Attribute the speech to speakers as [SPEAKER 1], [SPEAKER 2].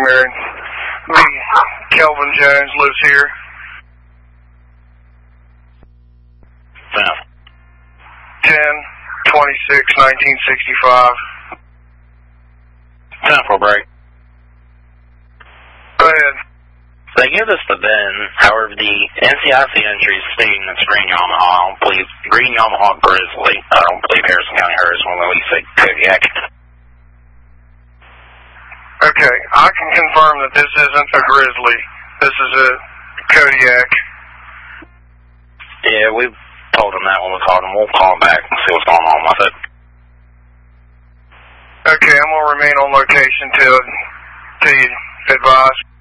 [SPEAKER 1] primary. Me, Kelvin Jones, lives here. 10/26/1965.
[SPEAKER 2] 10 for break.
[SPEAKER 1] Go ahead.
[SPEAKER 2] They give us the VIN, however, the NCIC entry is stating it's Green Yamaha. I don't believe Green Yamaha Grizzly. I don't believe Harrison County Harrison when we say Kodiak.
[SPEAKER 1] Okay, I can confirm that this isn't a Grizzly. This is a Kodiak.
[SPEAKER 2] Yeah, we told him that when we called him. We'll call him back and see what's going on with it.
[SPEAKER 1] Okay, I'm going to remain on location till you advise.